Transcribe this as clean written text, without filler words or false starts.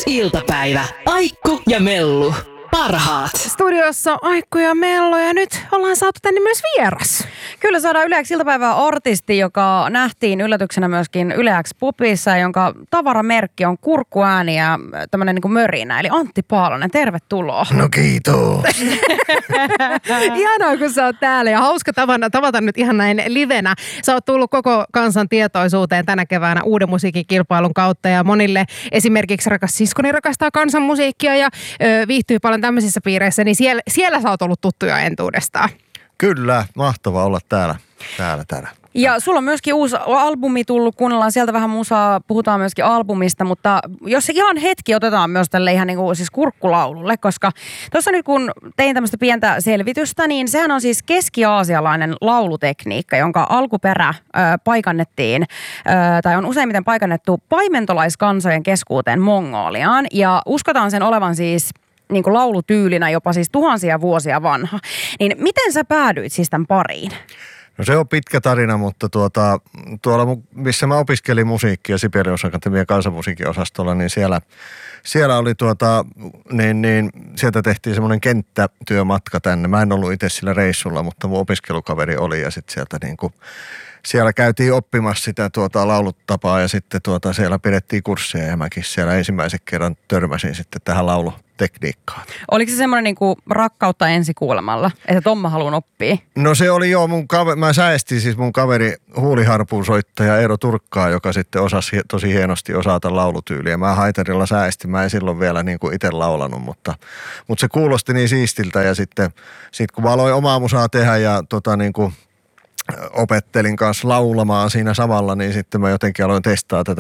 Iltapäivä. Aikku ja Mellu. Parhaat. Studiossa Aikku ja Mello ja nyt ollaan saatu tänne myös vieras. Kyllä saadaan Yle X iltapäivää artisti, joka nähtiin yllätyksenä myöskin Yle X Pupissa, jonka tavaramerkki on kurkkuääni ja tämmönen niin kuin mörinä. Eli Antti Paalonen, tervetuloa. No kiitos. Ihanaa, kun sä oot täällä ja hauska tavata nyt ihan näin livenä. Sä oot tullut koko kansan tietoisuuteen tänä keväänä uuden musiikin kilpailun kautta ja monille esimerkiksi rakas siskoni rakastaa kansanmusiikkia ja viihtyy paljon tämmöisissä piireissä, niin siellä sä oot ollut tuttuja entuudestaan. Kyllä, mahtavaa olla täällä. Ja sulla on myöskin uusi albumi tullut, kuunnellaan sieltä vähän musaa, puhutaan myöskin albumista, mutta jos ihan hetki otetaan myös tälle ihan niin kuin siis kurkkulaululle, koska tuossa nyt kun tein tämmöistä pientä selvitystä, niin sehän on siis keski-aasialainen laulutekniikka, jonka alkuperä paikannettiin, tai on useimmiten paikannettu paimentolaiskansojen keskuuteen Mongoliaan, ja uskotaan sen olevan siis niin kuin laulutyylinä jopa siis tuhansia vuosia vanha. Niin miten sä päädyit siis tämän pariin? No se on pitkä tarina, mutta tuolla missä mä opiskelin musiikkia Sibelius Akatemian kansanmusiikin osastolla, niin siellä oli sieltä tehtiin semmoinen kenttätyömatka tänne. Mä en ollut itse sillä reissulla, mutta mun opiskelukaveri oli ja sitten sieltä siellä käytiin oppimassa sitä laulutapaa ja sitten siellä pidettiin kursseja ja mäkin siellä ensimmäisen kerran törmäsin sitten tähän laulutekniikkaan. Oliko se semmoinen niinku rakkautta ensikuulemalla, että Tomma haluan oppia? No se oli joo, mä säestin siis mun kaveri huuliharpuunsoittaja Eero Turkkaa, joka sitten osasi tosi hienosti osata laulutyyliä. Mä haitarilla säestin, mä en silloin vielä niinku itse laulanut, mutta se kuulosti niin siistiltä ja sitten kun mä aloin omaa musaa tehdä ja opettelin kanssa laulamaan siinä samalla, niin sitten mä jotenkin aloin testaa tätä